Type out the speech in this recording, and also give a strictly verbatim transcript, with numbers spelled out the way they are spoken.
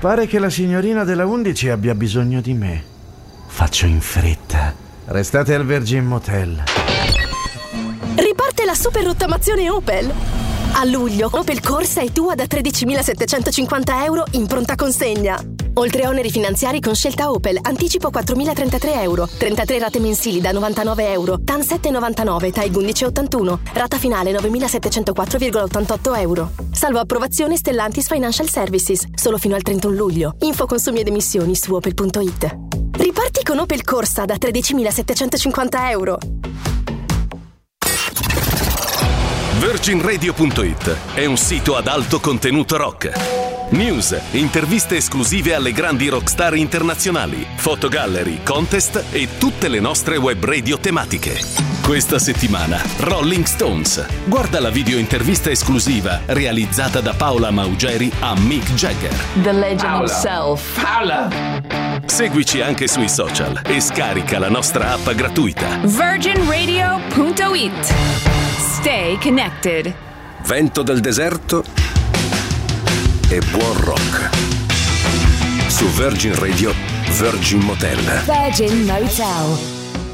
Pare che la signorina della undici abbia bisogno di me. Faccio in fretta. Restate al Virgin Motel. Riparte la super rottamazione Opel. A luglio Opel Corsa è tua da tredicimilasettecentocinquanta euro in pronta consegna. Oltre a oneri finanziari con scelta Opel, anticipo quattromilatrentatré euro, trentatré rate mensili da novantanove euro, T A N sette virgola novantanove, T A I undici virgola ottantuno, rata finale novemilasettecentoquattro virgola ottantotto euro. Salvo approvazione Stellantis Financial Services, solo fino al trentuno luglio. Info consumi ed emissioni su opel punto it. Riparti con Opel Corsa da tredicimilasettecentocinquanta euro. Virgin Radio punto it è un sito ad alto contenuto rock. News, interviste esclusive alle grandi rockstar internazionali, fotogallery, contest e tutte le nostre web radio tematiche. Questa settimana Rolling Stones. Guarda la video intervista esclusiva realizzata da Paola Maugeri a Mick Jagger. The legend Paola. himself. Paola. Seguici anche sui social e scarica la nostra app gratuita. Virgin Radio punto it. Stay connected. Vento del deserto e buon rock. Su Virgin Radio, Virgin Motel. Virgin Motel.